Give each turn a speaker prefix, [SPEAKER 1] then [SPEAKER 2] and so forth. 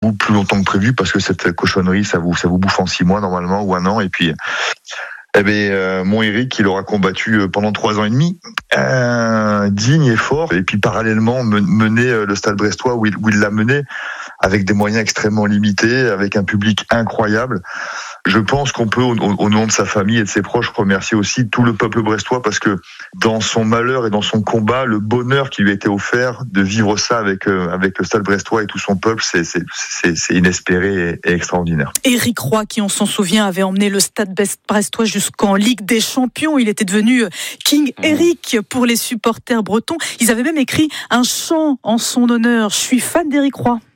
[SPEAKER 1] ou plus longtemps que prévu, parce que cette cochonnerie, ça vous bouffe en 6 mois normalement, ou 1 an, et puis mon Eric, il aura combattu pendant 3 ans et demi, digne et fort, et puis parallèlement mener le Stade Brestois où il l'a mené, avec des moyens extrêmement limités, avec un public incroyable. Je pense qu'on peut, au nom de sa famille et de ses proches, remercier aussi tout le peuple brestois, parce que dans son malheur et dans son combat, le bonheur qui lui a été offert de vivre ça avec le Stade Brestois et tout son peuple, c'est inespéré et extraordinaire.
[SPEAKER 2] Éric Roy, qui on s'en souvient, avait emmené le Stade Brestois jusqu'en Ligue des Champions. Il était devenu King Eric pour les supporters bretons. Ils avaient même écrit un chant en son honneur. Je suis fan d'Éric Roy.